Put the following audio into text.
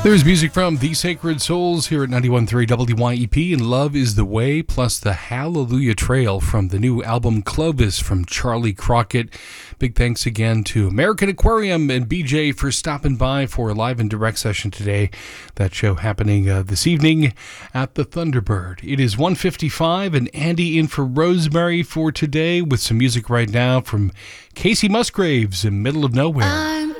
There's music from The Sacred Souls here at 91.3 WYEP, and Love is the Way, plus the Hallelujah Trail from the new album Clovis from Charlie Crockett. Big thanks again to American Aquarium and BJ for stopping by for a live and direct session today. That show happening this evening at the Thunderbird. It is 1:55, and Andy in for Rosemary for today with some music right now from Casey Musgraves in Middle of Nowhere.